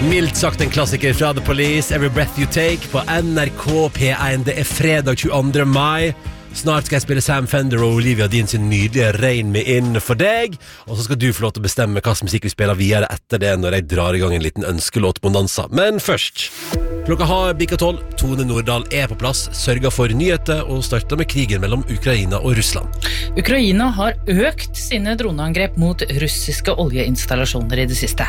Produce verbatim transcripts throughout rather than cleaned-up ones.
Mildt sagt en klassiker fra The Police, Every Breath You Take, på N R K P én. Det er fredag tjueandre mai. Snart skal jeg spille Sam Fender og Olivia Dean sin nydelige Rain Me In for deg. Og så skal du få lov til å bestemme hva slags musikk vi spiller videre etter det, når jeg drar i gang en liten ønskelåtbonanza. Men først, klokka har bikka tolv. Tone Nordahl er på plass, sørger for nyheter og starter med krigen mellom Ukraina og Russland. Ukraina har økt sine droneangrep mot russiske oljeinstallasjoner i det siste.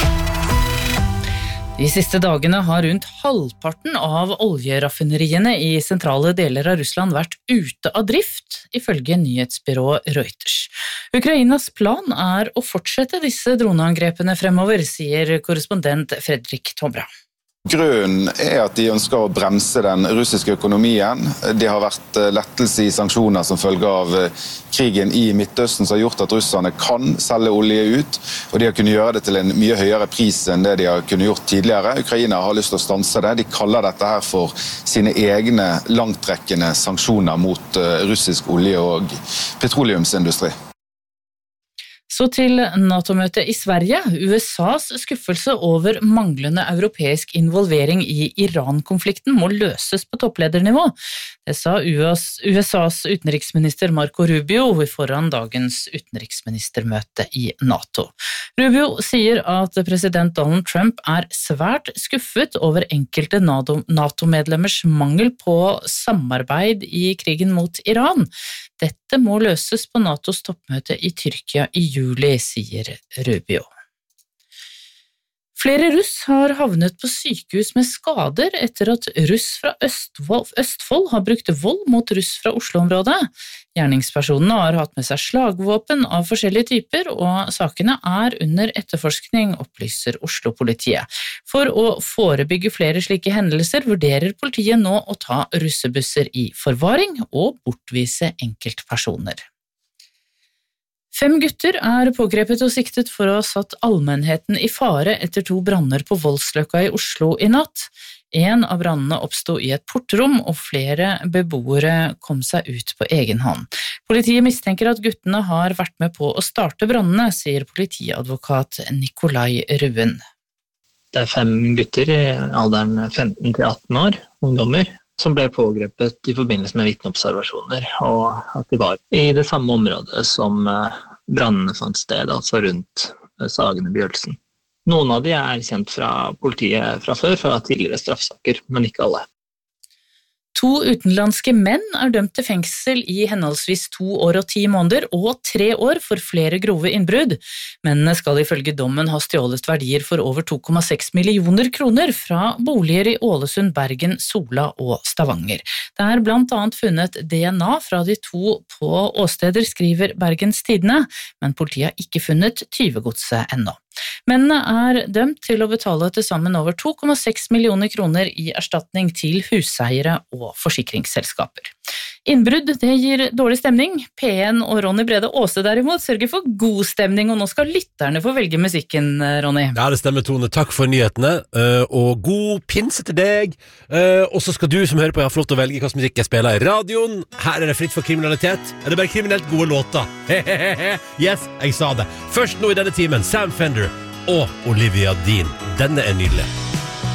De siste dagene har rundt halvparten av oljeraffineriene i sentrale deler av Russland vært ute av drift, ifølge nyhetsbyrået Reuters. Ukrainas plan er å fortsette disse droneangrepene fremover, sier korrespondent Fredrik Tomra. Grunnen er at de ønsker å bremse den russiske økonomien. Det har vært lettelse i sanksjoner som følge av krigen i Midtøsten som har gjort at russerne kan selge olje ut, og de har kunnet gjøre det til en mye høyere pris enn det de har kunnet gjort tidligere. Ukraina har lyst til å stanse det. De kaller dette her for sine egne langtrekkende sanksjoner mot russisk olje- og petroleumsindustri. Så til NATO-møtet i Sverige. U S A's skuffelse over manglende europeisk involvering i Iran-konflikten må løses på toppledernivå. Det sa U S A's utenriksminister Marco Rubio foran dagens utenriksministermøte i NATO. Rubio sier at president Donald Trump er svært skuffet over enkelte NATO-medlemmers mangel på samarbeid i krigen mot Iran. Dette må løses på NATOs toppmøte i Tyrkia i juli, sier Rubio. Flere russ har havnet på sykehus med skader etter at russ fra Østfold, Østfold har brukt vold mot russ fra Oslo-området. Gjerningspersonene har hatt med seg slagvåpen av forskjellige typer, og sakene er under etterforskning, opplyser Oslo-politiet. For å forebygge flere slike hendelser vurderer politiet nå å ta russebusser i forvaring og bortvise enkeltpersoner. Fem gutter er pågrepet og siktet for å ha satt allmennheten i fare etter to branner på Voldsløkka i Oslo i natt. En av brannene oppstod i et portrom, og flere beboere kom seg ut på egen hånd. Politiet mistenker at guttene har vært med på å starte brannene, sier politiadvokat Nikolai Ruen. Det er fem gutter i alderen femten til atten år, ungdommer, som ble pågrepet i forbindelse med vitneobservasjoner, og at de var i det samme området som brannene fant sted, altså rundt Sagene Bjølsen. Noen av de er kjent fra politiet fra før, fra tidligere straffsaker, men ikke alle. To utenlandske menn er dømt til fengsel i henholdsvis to år og ti måneder og tre år for flere grove innbrudd. Mennene skal ifølge dommen ha stjålet verdier for over to komma seks millioner kroner fra boliger i Ålesund, Bergen, Sola og Stavanger. Det er blant annet funnet D N A fra de to på åsteder, skriver Bergens Tidende, men politiet har ikke funnet tyvegodset ennå. Mennene er dømt til å betale til sammen over to komma seks millioner kroner i erstatning til huseiere og forsikringsselskaper. Innbrudd, det gir dårlig stemning. P én og Ronny Brede Aase derimot sørger for god stemning, og nå skal lytterne få velge musikken, Ronny. Ja, det stemmer, Tone. Takk for nyhetene, og god pinse til deg. Og så skal du som hører på, ha flott å velge hva slags musikk jeg spiller i radioen. Her er det fritt for kriminalitet. Er det bare kriminelt gode låter? Yes, jeg sa det. Først nå i denne timen, Sam Fender og Olivia Dean. Denne er nydelig.